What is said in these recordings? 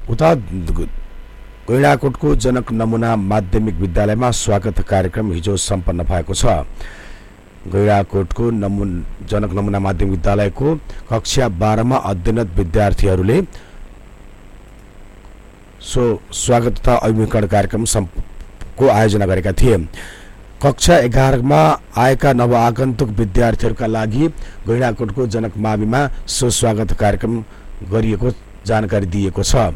उता गैंडाकोटको जनक नमुना माध्यमिक विद्यालयमा स्वागत कार्यक्रम हिजो सम्पन्न भएको छ। गैंडाकोटको जनक नमुना माध्यमिक विद्यालयको कक्षा 12 मा अध्ययनरत विद्यार्थीहरूले स्वागत तथा अभिमुखीकरण कार्यक्रम को आयोजना गरेका थिए। कक्षा 11 मा आएका नवआगन्तुक विद्यार्थीहरूका लागि गैंडाकोटको जनक माविमा स्वागत कार्यक्रम गरिएको जानकारी दिएको छ।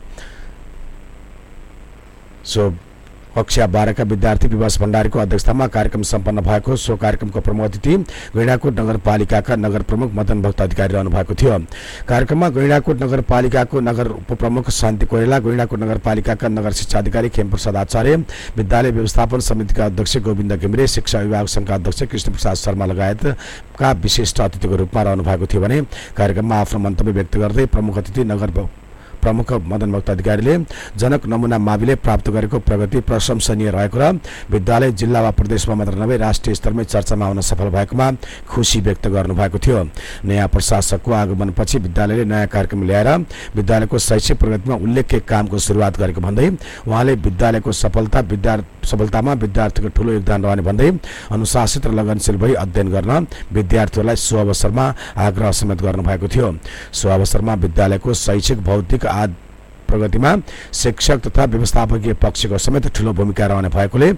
कक्षा 12 का विद्यार्थी विवास भण्डारीको अध्यक्षतामा कार्यक्रम सम्पन्न भएको। सो कार्यक्रमको प्रमुख अतिथि गैंडाकोट नगरपालिकाका नगर प्रमुख मदन भक्त अधिकारी रहनु भएको थियो। कार्यक्रममा गैंडाकोट नगरपालिकाको नगर उपप्रमुख शान्ति कोइराला, गैंडाकोट नगरपालिकाका नगर शिक्षा अधिकारी खेमप्रसाद आचार्य, विद्यालय व्यवस्थापन समितिका अध्यक्ष गोविन्द घिमिरे, शिक्षा अभिभावक संघका अध्यक्ष कृष्णप्रसाद शर्मा लगायतका विशिष्ट अतिथिको रूपमा रहनु भएको थियो भने कार्यक्रममा आफ्नो मन्तव्य व्यक्त गर्दै प्रमुख अतिथि नगर प्रमुख मदन भक्त अधिकारीले जनक नमुना माविले प्राप्त गरेको प्रगति प्रशंसनीय रहेको र विद्यालय जिल्ला वा प्रदेशमा मात्र नभई राष्ट्रिय स्तरमै चर्चामा आउन सफल भएकोमा खुशी व्यक्त गर्नुभएको थियो। नयाँ प्रशासकको आगमनपछि विद्यालयले नयाँ कार्यक्रम ल्याएर विद्यालयको शैक्षिक प्रगतिमा उल्लेख्य कामको सुरुवात गरेको भन्दै उहाँले विद्यालयको सफलतामा विद्यार्थीको ठूलो योगदान रहने भन्दै अनुशासित र लगनशील भई अध्ययन गर्न विद्यार्थीहरूलाई सो अवसरमा आग्रह समेत गर्नुभएको थियो। सो अवसरमा विद्यालयको शैक्षिक भौतिक प्रगतिमा शिक्षक तथा व्यवस्थापकीय पक्षको समेत ठूलो भूमिका रहने भएकोले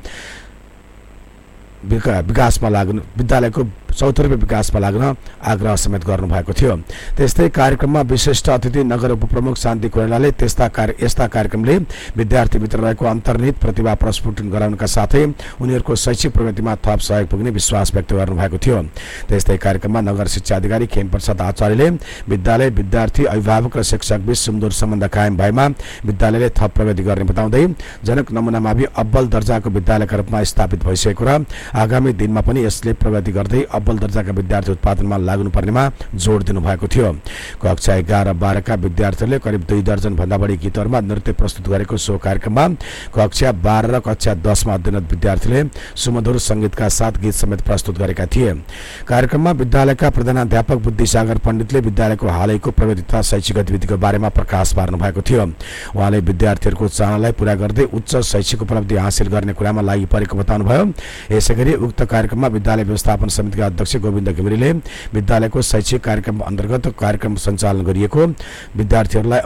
विद्यालयको चौतर्फी विकासमा लाग्न आग्रह समेत गर्नुभएको थियो। त्यस्तै कार्यक्रममा विशिष्ट अतिथि नगर उपप्रमुख शान्ति कोइरालाले यस्ता कार्यक्रमले विद्यार्थीभित्र रहेको अन्तर्निहित प्रतिभा प्रस्फुटन गराउनका साथै उनीहरूको शैक्षिक प्रगतिमा थप सहयोग पुग्ने विश्वास व्यक्त गर्नुभएको थियो। त्यस्तै कार्यक्रममा नगर शिक्षा अधिकारी खेमप्रसाद आचार्यले विद्यालय, विद्यार्थी, अभिभावक र शिक्षक बीच सुमधुर सम्बन्ध कायम भएमा विद्यालयले थप प्रगति गर्ने बताउँदै जनक नमुना मावि अब्बल दर्जाको विद्यालयका रूपमा स्थापित भइसकेको र आगामी दिनमा पनि यसले प्रगति गर्दै अब्बल दर्जाका विद्यार्थी उत्पादनमा लाग्नुपर्नेमा जोड दिनुभएको थियो। कक्षा 11-12 का विद्यार्थीहरूले करिब 2 दर्जन भन्दा बढी गीतहरूमा नृत्य प्रस्तुत गरेको सो कार्यक्रममा कक्षा 12 र कक्षा 10 मा अध्ययनरत विद्यार्थीले सुमधुर संगीतका साथ गीत समेत प्रस्तुत गरेका थिए। कार्यक्रममा विद्यालयका प्रधानाध्यापक बुद्धिसागर पण्डितले विद्यालयको हालैको प्रगति तथा शैक्षिक गतिविधिको बारेमा प्रकाश पार्नु भएको थियो। उहाँले विद्यार्थीहरूको चाहनालाई पूरा गर्दै उच्च शैक्षिक उपलब्धि हासिल गर्ने कुरामा लागि परेको बताउनुभयो। यसैगरी उक्त कार्यक्रममा विद्यालय व्यवस्थापन समितिका अध्यक्ष गोविन्द घिमिरेले विद्यालयको शैक्षिक कार्यक्रम अन्तर्गत कार्यक्रम सञ्चालन गरिएको विद्यार्थीहरूलाई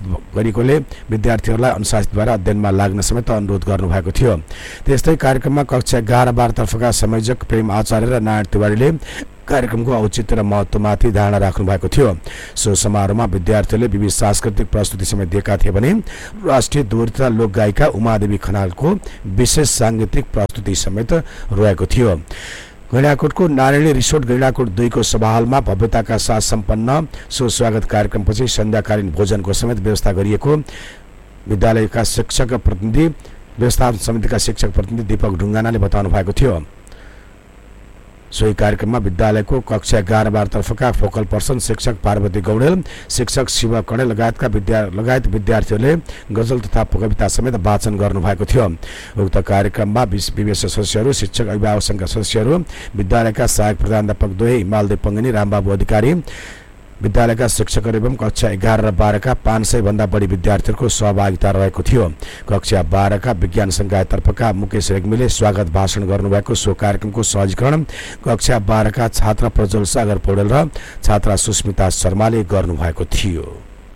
अनुशासित भएर अध्ययनमा लाग्न समेत अनुरोध गर्नुभएको थियो। त्यस्तै कार्यक्रममा कक्षा 11-12 तर्फका संयोजक प्रेम आचार्य र नारायण तिवारीले कार्यक्रमको औचित्य र महत्त्वमाथि धारणा राख्नु भएको थियो। सो समारोहमा विद्यार्थीहरूले विविध सांस्कृतिक प्रस्तुति समेत दिएका थिए भने राष्ट्रिय दोहोरी तथा लोकगायिका उमादेवी खनालको विशेष सांगीतिक प्रस्तुति समेत रहेको थियो। गैंडाकोटको नारायणी रिसोर्ट गैंडाकोट 2 को सभाहालमा भव्यताका साथ सम्पन्न सो स्वागत कार्यक्रमपछि सन्ध्याकालीन भोजनको समेत व्यवस्था गरिएको विद्यालयका शिक्षक प्रतिनिधि व्यवस्थापन समितिका शिक्षक प्रतिनिधि दीपक ढुङ्गानाले बताउनु भएको थियो। सोही कार्यक्रममा विद्यालयको कक्षा 11-12 तर्फका फोकल पर्सन शिक्षक पार्वती गौडेल, शिक्षक शिव कडेल लगायत विद्यार्थीहरूले गजल तथा कविता समेत वाचन गर्नुभएको थियो। उक्त कार्यक्रममा विशेष सदस्यहरू, शिक्षक अभिभावक संघका सदस्यहरू, विद्यालयका सहायक प्रधानाध्यापक द्वय हिमालदेव पङ्गनी, रामबाबु अधिकारी, विद्यालयका शिक्षकहरू एवं कक्षा 11 र 12 का 500 भन्दा बढी विद्यार्थीहरूको सहभागिता रहेको थियो। कक्षा 12 का विज्ञान संकायतर्फका मुकेश रेग्मीले स्वागत भाषण गर्नुभएको सो कार्यक्रमको सहजीकरण कक्षा 12 का छात्र प्रज्वल सागर पौडेल र छात्रा सुस्मिता शर्माले गर्नुभएको थियो।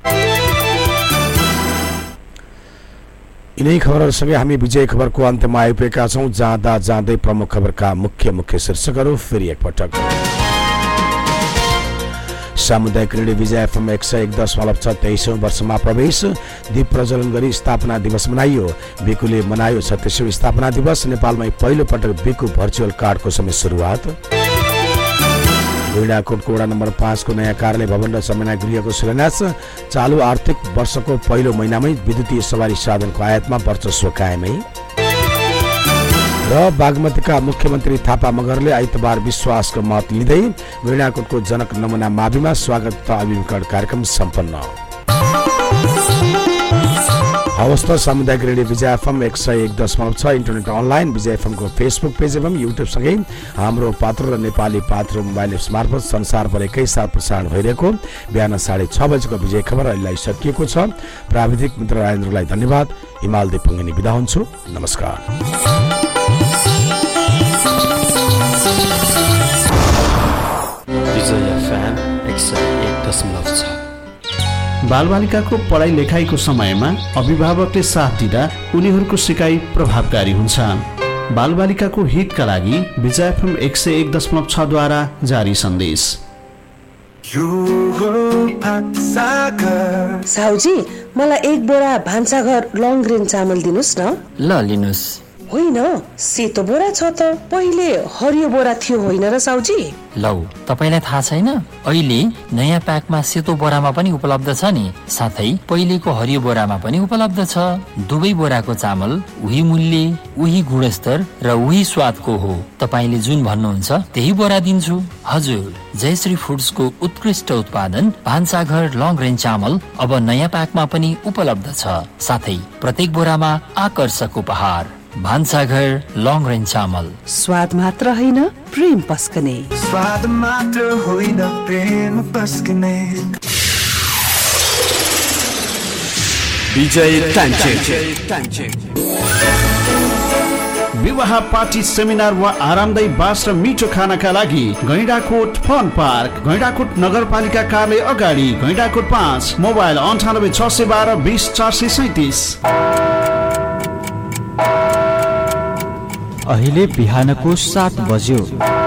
यिनै खबरहरूसँगै हामी विजय खबरको अन्त्यमा आइपुगेका छौं। जाँदै प्रमुख खबरका मुख्य शीर्षकहरू फेरि एकपटक। सामुदायिक रेडियो विजय एफएम 101.6 23औं वर्षमा प्रवेश, दीप प्रज्वलन गरी स्थापना दिवस मनाइयो। बिकुले मनायो 36औं स्थापना दिवस। नेपालमै पहिलो पटक बिकु भर्चुअल कार्डको समेत सुरुवात। गैंडाकोटको वडा नम्बर 5 को नयाँ कार्यालय भवन र सम्मेलन गृहको शिलान्यास। चालु आर्थिक वर्षको पहिलो महिनामै विद्युतीय सवारी साधनको आयातमा वर्चस्व कायमै। र बागमतीका मुख्यमन्त्री थापा मगरले आइतबार विश्वासको मत लिँदै गैंडाकोटको जनक नमुना माविमा स्वागत तथा अभिमुखीकरण कार्यक्रम सम्पन्न। हवस् त सामुदायिक रेडियो विजय एफएम 101.6 इन्टरनेट अनलाइन विजय एफएम को फेसबुक पेज एवं युट्युब सँगै हाम्रो पात्र र नेपाली पात्र मोबाइल एप्स मार्फत संसारभर एकैसाथ प्रसारण भइरहेको बिहान 6:30 बजेको विजय खबर अहिले सकिएको छ। प्राविधिक मित्र राजेन्द्रलाई धन्यवाद। हिमाल देवपङ्गनी बिदा हुन्छु। नमस्कार। विजय एफएम 101.6 बालबालिकाको पढाइ लेखाइको समयमा अभिभावकले साथ दिँदा उनीहरूको सिकाइ प्रभावकारी हुन्छ। बालबालिकाको हितका लागि विजय एफएम 101.6 द्वारा जारी सन्देश। साउजी मलाई 1 बोरा भान्साघर लङ ग्रेन चामल दिनुस् न। ल लिनुस्। होइन सेतो बोरा छ त, पहिले हरियो बोरा थियो होइन र साउजी? लौ तपाईलाई थाहा छैन, अहिले नयाँ प्याकमा सेतो बोरामा पनि उपलब्ध छ नि, साथै पहिलेको हरियो बोरामा पनि उपलब्ध छ। दुवै बोराको चामल उही मूल्य, उही गुणस्तर र उही स्वादको हो। तपाईले जुन भन्नुहुन्छ त्यही बोरा दिन्छु। हजुर, जयश्री फुड्सको उत्कृष्ट उत्पादन भान्साघर लङ रेन्ज चामल अब नयाँ प्याकमा पनि उपलब्ध छ, साथै प्रत्येक बोरामा आकर्षक उपहार। भान्साघर लङ रेन्ज चामल, स्वाद मात्र होइन प्रेम पस्कने। स्वाद मात्र होइन प्रेम पस्कने। विजय टान्चे विवाह पार्टी सेमिनार वा आरामदायी बास र मिठो खानाका लागि गैंडाकोट फन पार्क, गैंडाकोट नगरपालिका कार्यालय अगाडि, गैंडाकोट 5, मोबाइल 98 612 20 437। अहिले बिहानको 7 बज्यो।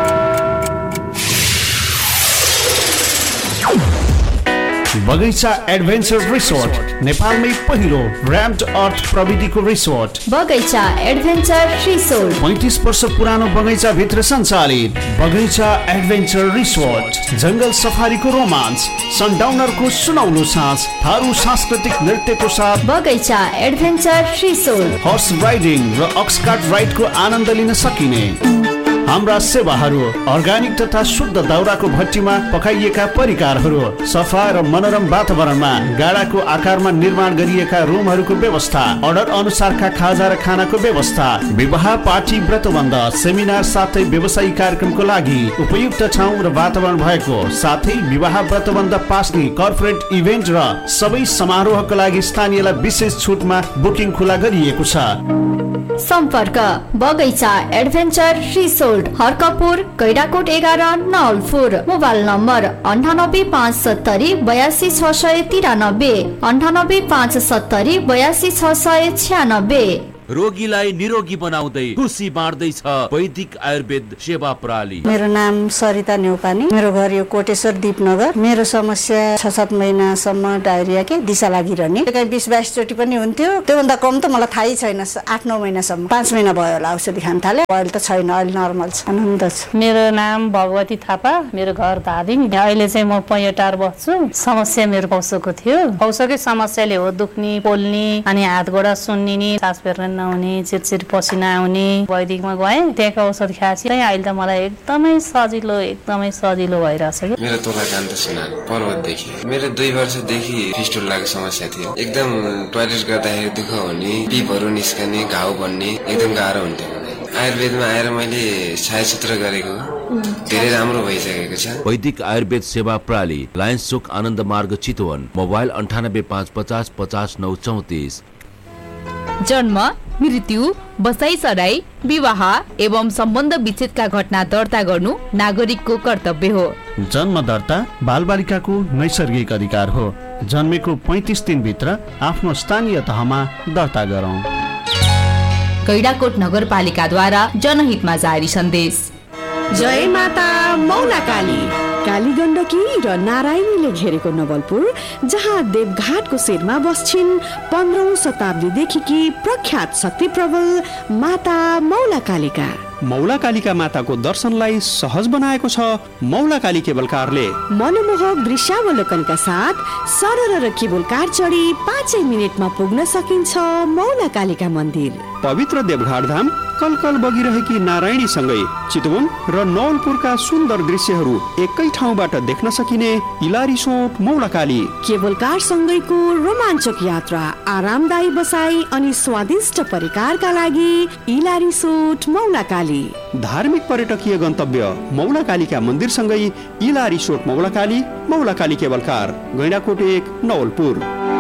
बगैंचा एडभेन्चर रिसोर्ट नेपालमै पहिलो र्याम्ड अर्थ प्रविधिको रिसोर्ट बगैंचा एडभेन्चर रिसोर्ट 35 वर्ष पुरानो बगैंचा भित्र सञ्चालित बगैंचा एडभेन्चर रिसोर्ट। जंगल सफारीको रोमान्स, सनडाउनरको सुनौलो साँझ, थारू सांस्कृतिक नृत्यको साथ बगैंचा एडभेन्चर रिसोर्ट। हर्स राइडिङ र अक्सकार्ट राइडको आनन्द लिन सकिने हाम्रा सेवाहरू, अर्ग्यानिक तथा शुद्ध दाउराको भट्टीमा पकाइएका परिकारहरू, सफा र मनोरम वातावरणमा गाडाको आकारमा निर्माण गरिएका रुमहरूको व्यवस्था, अर्डर अनुसारका खाजा र खानाको व्यवस्था, विवाह पार्टी व्रतबन्ध सेमिनार साथै व्यवसायिक कार्यक्रमको लागि उपयुक्त ठाउँ र वातावरण भएको, साथै विवाह व्रतबन्ध पास्ने कर्पोरेट इभेन्ट र सबै समारोहका लागि स्थानीयलाई विशेष छुटमा बुकिङ खुला गरिएको छ। सम्पर्क बगैंचा adventure resort, Harkapur, Gaindakot 11 Nawalpur. Mobile number 98 570 82 693, 98 570 82 696। रोगीलाई निरोगी बनाउँदै खुसी बाँड्दैछ वैदिक आयुर्वेद सेवा प्रणाली। मेरो नाम सरिता नेउपानी, मेरो घर यो कोटेश्वर दीपनगर। मेरो समस्या 6-7 महिनासम्म डायरिया के दिशा लागिरहने, 20-22 चोटि पनि हुन्थ्यो। त्योभन्दा कम त मलाई थाहै छैन। 8-9 महिनासम्म, 5 महिना भयो होला औषधि खान थाले। अहिले त छैन, अहिले नर्मल छ, आनन्द छ। मेरो नाम भगवती थापा, मेरो घर धादिङ। अहिले चाहिँ म पैयटार बस्छु। समस्या मेरो पौसोको थियो। पौसोकै समस्याले हो दुख्ने, पोल्ने, अनि हात गोडा सुन्निने, सास फेर्न नहुने, चिरचिर पसिना आउने। वैदिकमा गएँ, त्यहाँको औषध खाएपछि अहिले त मलाई एकदमै सजिलो भइरहेछ। मेरो तोला कान्त सुनार पर्वतदेखि। मेरो 2 वर्षदेखि फिस्टुलाको समस्या थियो। एकदम टोयलेट गर्दाखेरि दुःख हुने, पिपहरू निस्कने, घाउ बन्ने, एकदम गाह्रो हुन्थ्यो। आयुर्वेदमा आएर मैले छायासूत्र गरेको धेरै राम्रो भइसकेको छ। वैदिक आयुर्वेद सेवा प्रणाली, लायन्स चोक आनन्द मार्ग चितवन। मोबाइल 98 550 50 934। जन्म, मृत्यु, बसाई सराई, विवाह एवं सम्बन्ध विच्छेदका घटना दर्ता गर्नु नागरिकको कर्तव्य हो। जन्म दर्ता बालबालिकाको नैसर्गिक अधिकार हो। जन्मेको 35 दिनभित्र आफ्नो स्थानीय तहमा दर्ता गरौँ। गैंडाकोट नगरपालिकाद्वारा जनहितमा जारी सन्देश। जय माता मौलाकाली। काली गण्डकी र नारायणीले घेरेको नवलपुर, जहाँ देवघाटको शिरमा बस्छिन् 15औं शताब्दीदेखि प्रख्यात शक्ति प्रबल माता मौलाकालीका। मौलाकालीका माताको दर्शनलाई सहज बनाएको छ मौलाकाली केबल कारले। मनमोहक दृश्यावलोकनका साथ सरल र केबल कार चढी 5 मिनेटमा पुग्न सकिन्छ मौलाकालीका मन्दिर। पवित्र देवघाट धाम कलकल बगिरहेकी नारायणी सँगै चितवन र नवलपुरका सुन्दर दृश्यहरू एकै ठाउँबाट देख्न सकिने इला रिसोर्ट मौलाकाली। केबल कार सँगैको रोमाञ्चक यात्रा, आरामदायी बसाई अनि स्वादिष्ट परिकारका लागि इला रिसोर्ट मौलाकाली। धार्मिक पर्यटकीय गन्तव्य मौलाकालीका मन्दिरसँगै इला resort मौलाकाली, मौलाकाली cable car, Gaindakot 1 Nawalpur.